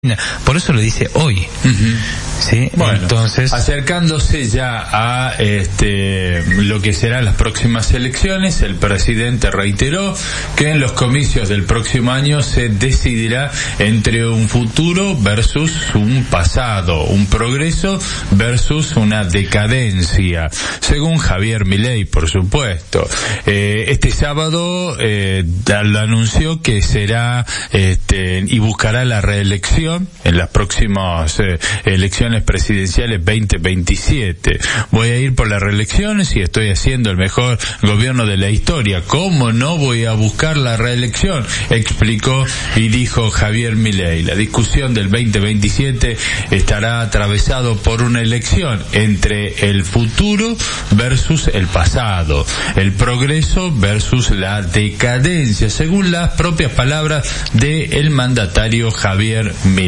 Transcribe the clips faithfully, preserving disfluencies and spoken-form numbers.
Por eso lo dice hoy. Uh-huh. ¿Sí? Bueno, entonces, acercándose ya a este lo que serán las próximas elecciones, el presidente reiteró que en los comicios del próximo año se decidirá entre un futuro versus un pasado, un progreso versus una decadencia, según Javier Milei, por supuesto. Eh, este sábado eh, anunció que será este y buscará la reelección en las próximas eh, elecciones presidenciales veinte veintisiete. Voy a ir por las reelecciones y estoy haciendo el mejor gobierno de la historia. ¿Cómo no voy a buscar la reelección?, explicó y dijo Javier Milei. La discusión del veinte veintisiete estará atravesado por una elección entre el futuro versus el pasado, el progreso versus la decadencia, según las propias palabras del mandatario Javier Milei.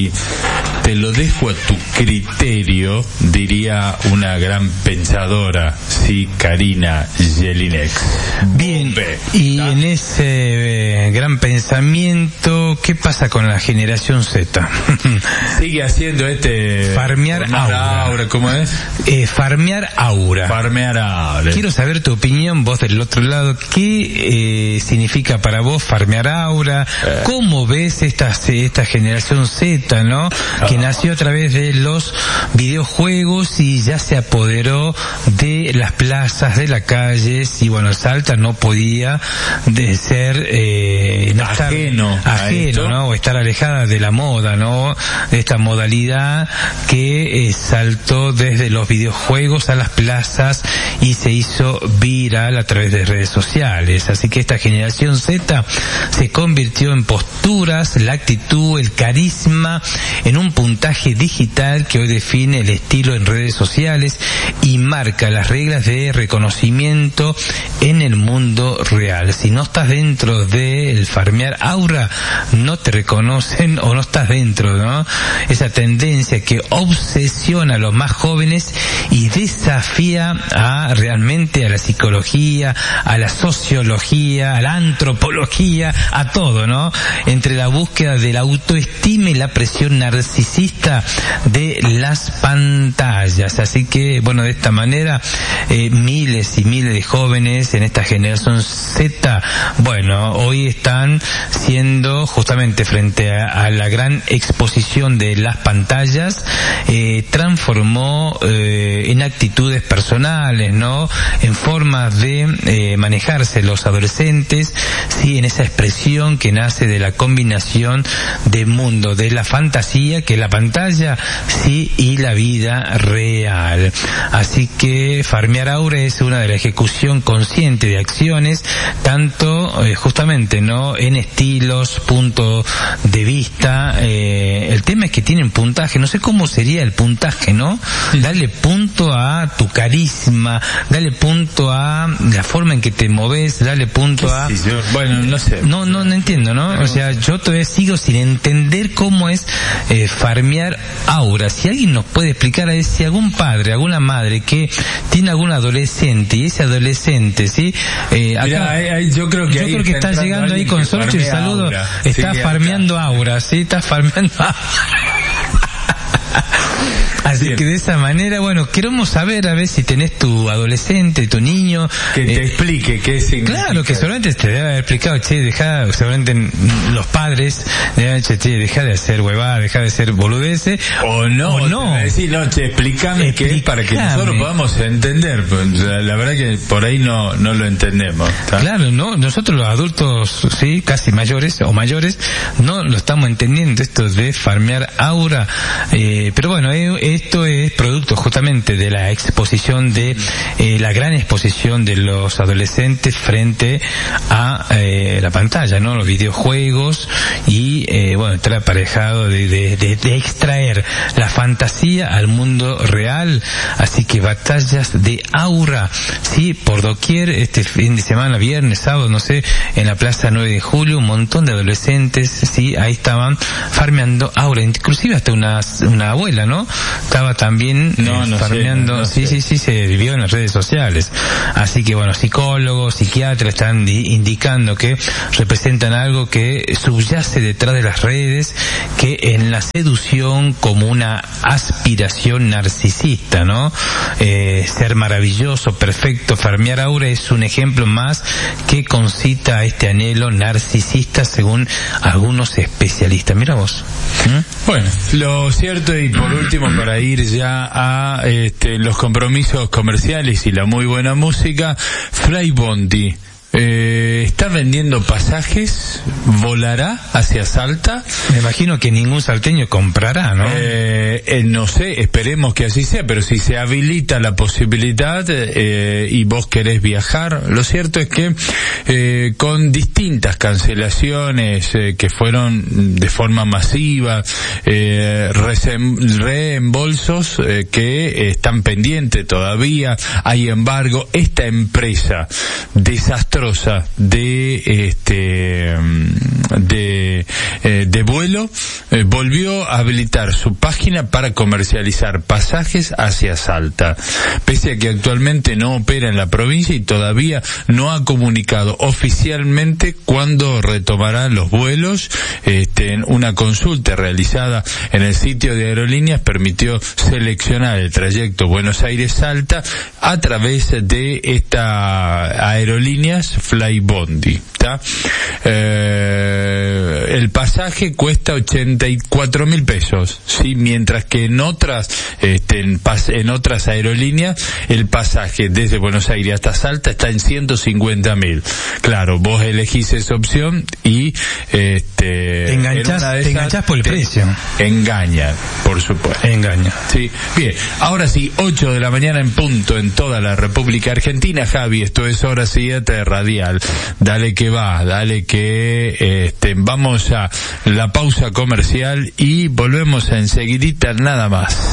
Te lo dejo a tu criterio, diría una gran pensadora, sí, Karina Jelinek. Bien, y en ese eh, gran pensamiento, ¿qué pasa con la generación Z? Sigue haciendo este... Farmear aura. aura. ¿Cómo es? Eh, farmear aura. Farmear aura. Quiero saber tu opinión, vos del otro lado, ¿qué eh, significa para vos farmear aura? Eh. ¿Cómo ves esta, esta generación Z, ¿no? Oh. Que nació a través de los videojuegos y ya se apoderó de las plazas, de las calles, y bueno, Salta no podía de ser eh, no ajeno, estar, ajeno, ¿no? O estar alejada de la moda, ¿no? De esta modalidad que eh, saltó desde los videojuegos a las plazas y se hizo viral a través de redes sociales. Así que esta generación Z se convirtió en posturas, la actitud, el carisma, en un puntaje digital que hoy define el estilo en redes sociales y marca las reglas de reconocimiento en el mundo real. Si no estás dentro del farmear aura, no te reconocen o no estás dentro, ¿no? Esa tendencia que obsesiona a los más jóvenes y desafía a realmente a la psicología, a la sociología, a la antropología, a todo, ¿no? Entre la búsqueda de la autoestima y la presión narcisista de las pantallas. Así que, bueno, de esta manera, eh, miles y miles de jóvenes en esta generación Z, bueno, hoy están siendo justamente frente a, a la gran exposición de las pantallas, eh, transformó eh, en actitudes personales, ¿no? En formas de eh, manejarse los adolescentes, sí, en esa expresión que nace de la combinación de mundo, de la fantasía, que es la pantalla, sí, y la vida real. Así que farmear aura es una de la ejecución consciente de acciones, tanto eh, justamente, ¿no? En estilos, punto de vista. Eh, el tema es que tienen puntaje. No sé cómo sería el puntaje, ¿no? Dale punto a tu carisma, dale punto a la forma en que te moves, dale punto a... Sí, yo, bueno, no sé. No, no, no entiendo, ¿no? O sea, yo todavía sigo sin entender cómo es eh, farmear aura. Si alguien nos puede explicar, a ver si algún padre, alguna madre que tiene algún adolescente y ese adolescente, ¿sí? Eh, acá, Mirá, hay, hay, yo creo que, yo creo que está, está llegando ahí con Sorcho y saludo. Aura. Está sí, farmeando acá. Aura, ¿sí? Está farmeando aura. Así Bien. Que de esa manera, bueno, queremos saber a ver si tenés tu adolescente, tu niño. Que te eh, explique qué significa. Claro, que seguramente te debe haber explicado, che, deja, seguramente los padres deben haber dicho, che, deja de hacer huevada, deja de hacer boludeces. O no, o no. Decir, no, che, explícame, explícame qué es para que nosotros podamos entender. La verdad que por ahí no, no lo entendemos. ¿Tá? Claro, no, nosotros los adultos, sí, casi mayores o mayores, no lo estamos entendiendo, esto de farmear aura. Eh, pero bueno, eh, esto es producto justamente de la exposición de eh, la gran exposición de los adolescentes frente a eh, la pantalla, ¿no? Los videojuegos y eh, bueno, está aparejado de, de, de, de extraer la fantasía al mundo real. Así que batallas de aura, sí, por doquier. Este fin de semana, viernes, sábado, no sé, en la Plaza nueve de julio, un montón de adolescentes, sí, ahí estaban farmeando aura, inclusive hasta una una abuela, ¿no? estaba también no, eh, no farmeando, sé, no sí, sé. sí, sí, se vivió en las redes sociales. Así que bueno, psicólogos, psiquiatras están di- indicando que representan algo que subyace detrás de las redes, que en la seducción como una aspiración narcisista, ¿no? Eh, ser maravilloso, perfecto, farmear aura es un ejemplo más que concita a este anhelo narcisista según algunos especialistas. Mira vos. ¿Mm? Bueno, lo cierto, y por último, para ir ya a este, los compromisos comerciales y la muy buena música, Flybondi eh, está vendiendo pasajes, volará hacia Salta. Me imagino que ningún salteño comprará, ¿no? Eh, eh, no sé, esperemos que así sea, pero si se habilita la posibilidad eh, y vos querés viajar, lo cierto es que eh, con distintas cancelaciones eh, que fueron de forma masiva, eh, reembolsos eh, que están pendientes todavía, hay embargo, esta empresa desastrosa de este de eh, de vuelo eh, volvió a habilitar su página para comercializar pasajes hacia Salta, pese a que actualmente no opera en la provincia y todavía no ha comunicado oficialmente cuándo retomará los vuelos. Este, en una consulta realizada en el sitio de aerolíneas permitió seleccionar el trayecto Buenos Aires-Salta a través de esta aerolíneas Flybondi, ¿tá? Eh, el pasaje cuesta ochenta y cuatro mil pesos, sí, mientras que en otras, este, en, pas, en otras aerolíneas el pasaje desde Buenos Aires hasta Salta está en ciento cincuenta mil. Claro, vos elegís esa opción y este, te enganchás, te enganchás por el te precio. Engaña, por supuesto. Engaña. Sí, bien. Ahora sí, ocho de la mañana en punto en toda la República Argentina. Javi, esto es Hora siete Radial. Dale que va, dale que este, vamos a la pausa comercial y volvemos enseguidita nada más.